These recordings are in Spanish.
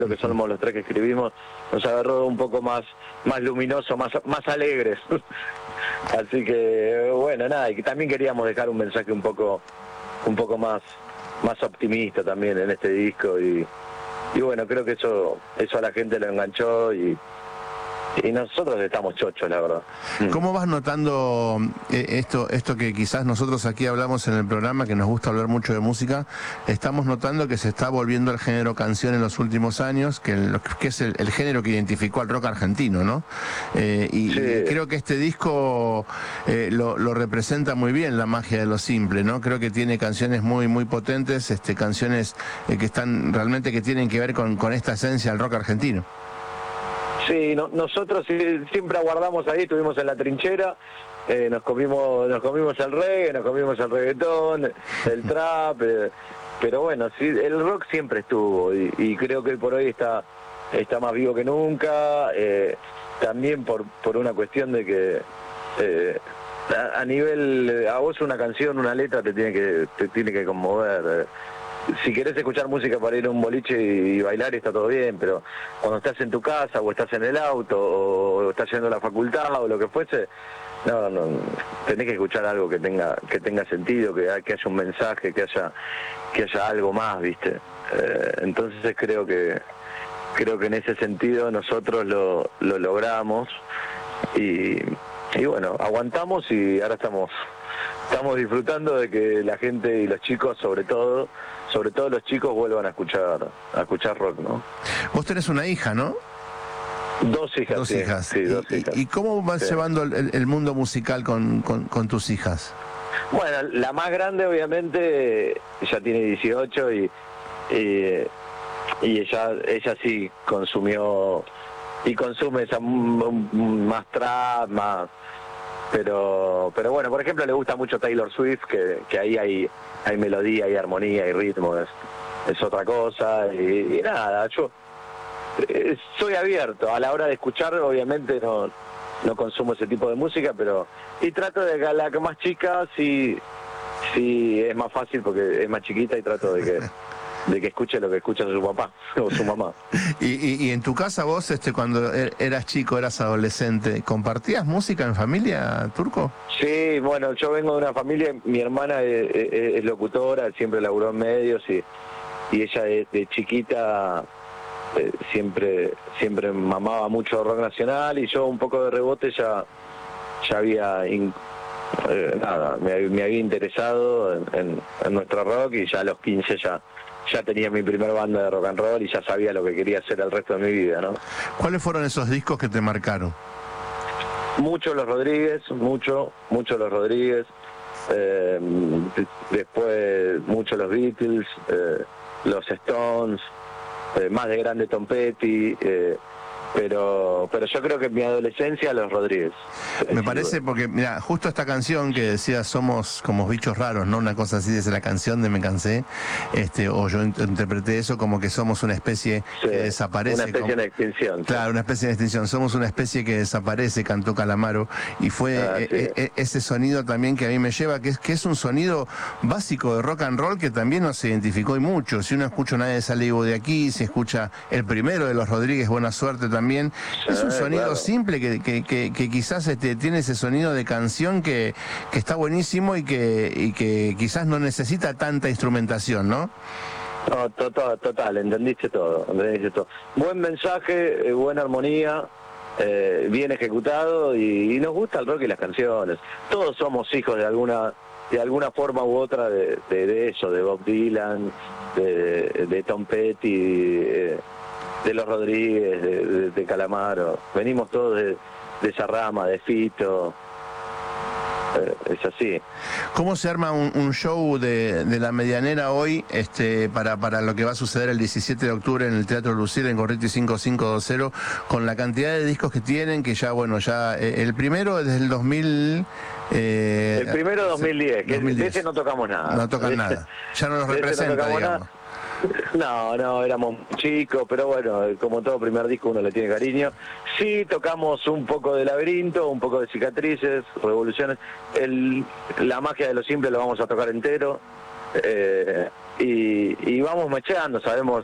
que somos los tres que escribimos, nos agarró un poco más luminoso, más alegres. Así que, bueno, nada, y que también queríamos dejar un mensaje un poco más optimista también en este disco, y bueno, creo que eso a la gente lo enganchó, y nosotros estamos chochos, la verdad. ¿Cómo vas notando esto que quizás nosotros aquí hablamos en el programa, que nos gusta hablar mucho de música? Estamos notando que se está volviendo al género canción en los últimos años, que es el género que identificó al rock argentino, ¿no? Y creo que este disco lo representa muy bien, la magia de lo simple, ¿no? Creo que tiene canciones muy muy potentes, canciones que están realmente, que tienen que ver con esta esencia del rock argentino. Sí, nosotros siempre aguardamos ahí, estuvimos en la trinchera, nos comimos el reggae, nos comimos el reggaetón, el trap, pero bueno, sí, el rock siempre estuvo, y creo que hoy por hoy está más vivo que nunca, también por una cuestión de que a nivel, a vos una canción, una letra te tiene que conmover. Si querés escuchar música para ir a un boliche y bailar, está todo bien, pero cuando estás en tu casa o estás en el auto o estás yendo a la facultad o lo que fuese, no, tenés que escuchar algo que tenga sentido, que haya un mensaje, que haya algo más, ¿viste? Entonces creo que en ese sentido nosotros lo logramos, y bueno, aguantamos, y ahora estamos disfrutando de que la gente y los chicos, sobre todo los chicos, vuelvan a escuchar rock, ¿no? Vos tenés una hija, ¿no? Dos hijas. Sí, dos hijas. ¿Y cómo vas llevando el mundo musical con tus hijas? Bueno, la más grande obviamente ya tiene 18, y ella sí consumió y consume más trap, más. Pero bueno, por ejemplo, le gusta mucho Taylor Swift, que ahí hay melodía, hay armonía, hay ritmo, es otra cosa, y nada, yo soy abierto a la hora de escuchar, obviamente no consumo ese tipo de música, y trato de que a la que más chica sí es más fácil porque es más chiquita, y trato de que escuche lo que escucha su papá o su mamá. Y en tu casa vos, cuando eras chico, eras adolescente, ¿compartías música en familia, Turco? Sí, bueno, yo vengo de una familia, mi hermana es locutora, siempre laburó en medios, y ella de chiquita siempre mamaba mucho rock nacional, y yo un poco de rebote ya había me había interesado en nuestro rock, y ya a los 15 ya tenía mi primer banda de rock and roll, y ya sabía lo que quería hacer el resto de mi vida, ¿no? ¿Cuáles fueron esos discos que te marcaron? Mucho Los Rodríguez, mucho Los Rodríguez, después mucho los Beatles, los Stones, más de grande Tom Petty, pero yo creo que en mi adolescencia Los Rodríguez. Me parece, porque mira, justo esta canción que decía somos como bichos raros, ¿no? Una cosa así, dice la canción de Me Cansé, o yo interpreté eso como que somos una especie que desaparece. Una especie de extinción. Claro, una especie de extinción. Somos una especie que desaparece, cantó Calamaro, y fue ese sonido también que a mí me lleva, que es un sonido básico de rock and roll que también nos identificó, y mucho. Si uno escucha Nadie sale vivo de aquí, si escucha el primero de Los Rodríguez, Buena Suerte también, es un sonido simple que quizás tiene ese sonido de canción que está buenísimo, y que quizás no necesita tanta instrumentación, ¿no? No, total, entendiste todo. Buen mensaje, buena armonía, bien ejecutado, y nos gusta el rock y las canciones. Todos somos hijos de alguna forma u otra de eso, de Bob Dylan, de Tom Petty, de Los Rodríguez, de Calamaro. Venimos todos de esa rama, de Fito. Es así. ¿Cómo se arma un show de la Medianera hoy, para lo que va a suceder el 17 de octubre en el Teatro Lucila, en Gorriti 5520, con la cantidad de discos que tienen, que ya, bueno, el primero es del 2000... el primero 2010, que 2010. De ese no tocamos nada. No tocan nada. Ya no nos representa, digamos. No, éramos chicos, pero bueno, como todo primer disco uno le tiene cariño. Sí, tocamos un poco de Laberinto, un poco de Cicatrices, Revoluciones. La magia de lo simple lo vamos a tocar entero. Y vamos mecheando, sabemos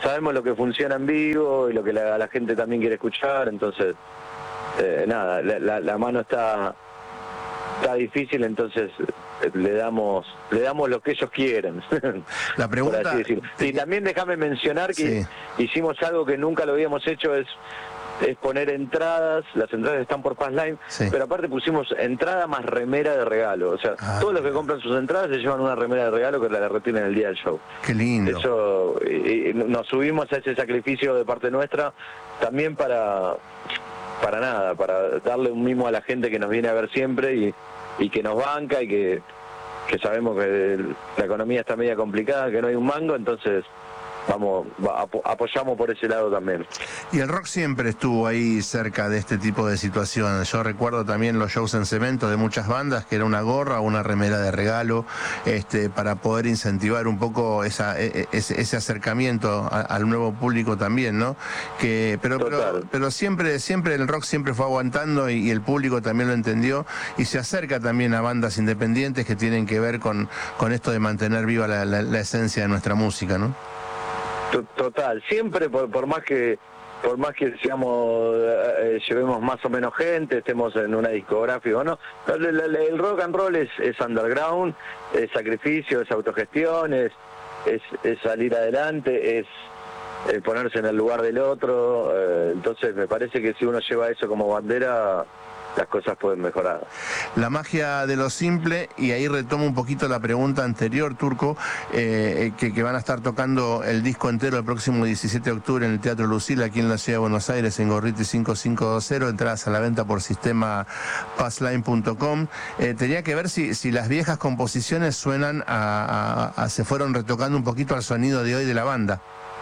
sabemos lo que funciona en vivo y lo que la gente también quiere escuchar, entonces nada, la mano está difícil, entonces le damos lo que ellos quieren. La pregunta, por así decirlo. Y también déjame mencionar que hicimos algo que nunca lo habíamos hecho, es poner entradas. Las entradas están por Passline, pero aparte pusimos entrada más remera de regalo. O sea, todos los que compran sus entradas se llevan una remera de regalo que la retienen el día del show. Qué lindo. Eso, nos subimos a ese sacrificio de parte nuestra también para darle un mimo a la gente que nos viene a ver siempre y que nos banca y que sabemos que la economía está media complicada, que no hay un mango, entonces apoyamos por ese lado también. Y el rock siempre estuvo ahí cerca de este tipo de situaciones. Yo recuerdo también los shows en cemento de muchas bandas, que era una gorra o una remera de regalo, para poder incentivar un poco ese acercamiento al nuevo público también, ¿no? Pero siempre el rock siempre fue aguantando y el público también lo entendió y se acerca también a bandas independientes que tienen que ver con esto de mantener viva la esencia de nuestra música, ¿no? Total, siempre por más que seamos, llevemos más o menos gente, estemos en una discográfica o no, el rock and roll es underground, es sacrificio, es autogestión, es salir adelante, es ponerse en el lugar del otro, entonces me parece que si uno lleva eso como bandera, las cosas pueden mejorar. La magia de lo simple, y ahí retomo un poquito la pregunta anterior, Turco, que van a estar tocando el disco entero el próximo 17 de octubre en el Teatro Lucil, aquí en la Ciudad de Buenos Aires, en Gorriti 5520, entradas a la venta por sistema passline.com. Tenía que ver si las viejas composiciones suenan se fueron retocando un poquito al sonido de hoy de la banda.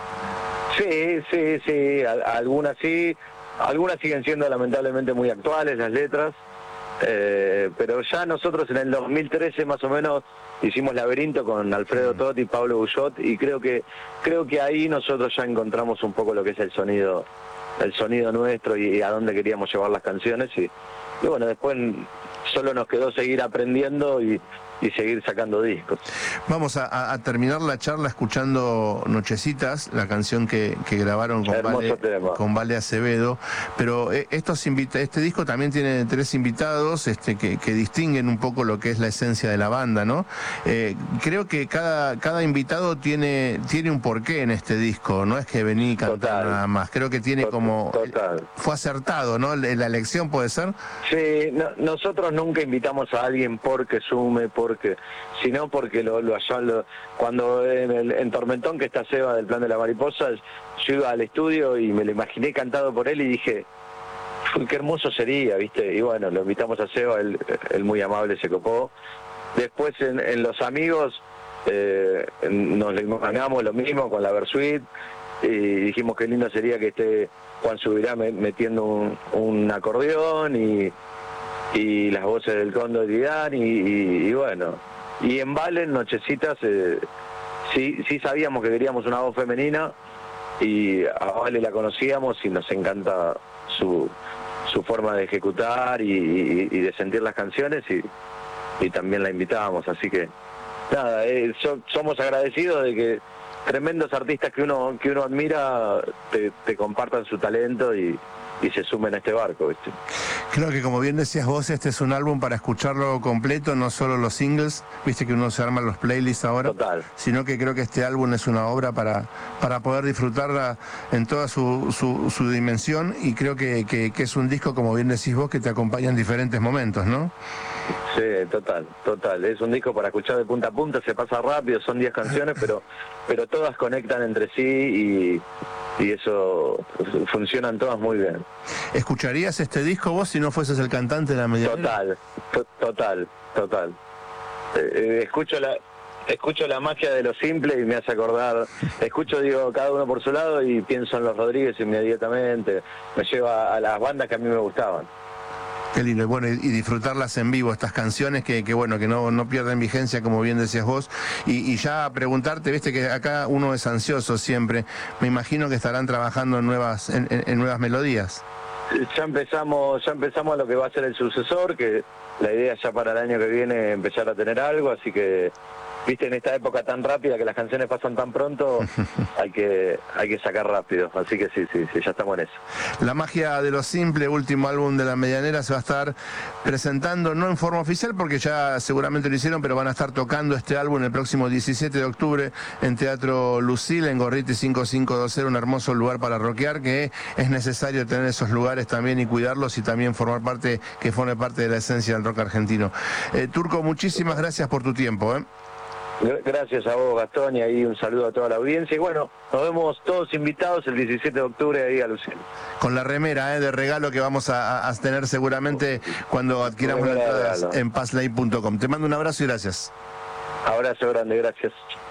Sí, algunas sí. Algunas siguen siendo lamentablemente muy actuales las letras, pero ya nosotros en el 2013 más o menos hicimos Laberinto con Alfredo Totti y Pablo Bullot, y creo que ahí nosotros ya encontramos un poco lo que es el sonido nuestro y a dónde queríamos llevar las canciones, y bueno, después solo nos quedó seguir aprendiendo y seguir sacando discos. Vamos a terminar la charla escuchando Nochecitas, la canción que grabaron con Vale Acevedo, pero este disco también tiene 3 invitados que distinguen un poco lo que es la esencia de la banda, ¿no? Creo que cada invitado tiene un porqué en este disco, no es que vení y cantar nada más, creo que tiene fue acertado, ¿no? La elección puede ser. Sí, nosotros nunca invitamos a alguien porque sume, sino porque cuando en Tormentón, que está Seba del Plan de la Mariposa, yo iba al estudio y me lo imaginé cantado por él y dije, qué hermoso sería, ¿viste? Y bueno, lo invitamos a Seba, él muy amable, se copó. Después en Los Amigos nos le imaginamos lo mismo con la Versuit y dijimos qué lindo sería que esté Juan Subirá metiendo un acordeón y las voces del Cóndor y Dan y bueno, y en Valen, Nochecitas, sí sabíamos que queríamos una voz femenina y a Vale la conocíamos y nos encanta su forma de ejecutar y de sentir las canciones y también la invitábamos, así que nada, somos agradecidos de que tremendos artistas que uno admira te compartan su talento y se sumen a este barco, ¿viste? Creo que, como bien decías vos, este es un álbum para escucharlo completo, no solo los singles, viste que uno se arma los playlists ahora. Total. Sino que creo que este álbum es una obra para poder disfrutarla en toda su dimensión, y creo que es un disco, como bien decís vos, que te acompaña en diferentes momentos, ¿no? Sí, total. Es un disco para escuchar de punta a punta, se pasa rápido, son 10 canciones, pero todas conectan entre sí y eso funcionan todas muy bien. ¿Escucharías este disco vos si no fueses el cantante de la medianera? Total. Escucho la magia de lo simple y me hace acordar, digo, cada uno por su lado y pienso en los Rodríguez inmediatamente, me lleva a las bandas que a mí me gustaban. Qué lindo, y bueno, y disfrutarlas en vivo, estas canciones que no pierden vigencia, como bien decías vos, y ya preguntarte, viste que acá uno es ansioso siempre, me imagino que estarán trabajando en nuevas melodías. Ya empezamos lo que va a ser el sucesor, que la idea ya para el año que viene empezar a tener algo, así que viste, en esta época tan rápida que las canciones pasan tan pronto, hay que sacar rápido. Así que sí, ya estamos en eso. La magia de lo simple, último álbum de La Medianera, se va a estar presentando, no en forma oficial, porque ya seguramente lo hicieron, pero van a estar tocando este álbum el próximo 17 de octubre en Teatro Lucil, en Gorriti 5520, un hermoso lugar para rockear, que es necesario tener esos lugares también y cuidarlos y también forme parte de la esencia del rock argentino. Turco, muchísimas gracias por tu tiempo. Gracias a vos, Gastón, y ahí un saludo a toda la audiencia. Y bueno, nos vemos todos invitados el 17 de octubre ahí a Lucil. Con la remera de regalo que vamos a tener seguramente cuando adquiramos las entradas en pazley.com. Te mando un abrazo y gracias. Abrazo grande, gracias.